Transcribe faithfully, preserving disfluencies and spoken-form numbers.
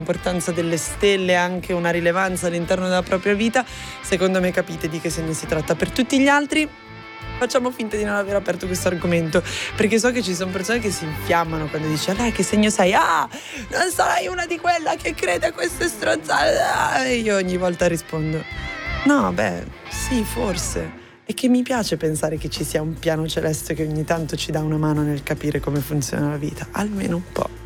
l'importanza delle stelle ha anche una rilevanza all'interno della propria vita, secondo me capite di che segno si tratta. Per tutti gli altri facciamo finta di non aver aperto questo argomento, perché so che ci sono persone che si infiammano quando dici allora che segno sei? Ah, non sarai una di quella che crede a queste stronzate. E io ogni volta rispondo no, beh, sì, forse. E che mi piace pensare che ci sia un piano celeste che ogni tanto ci dà una mano nel capire come funziona la vita, almeno un po'.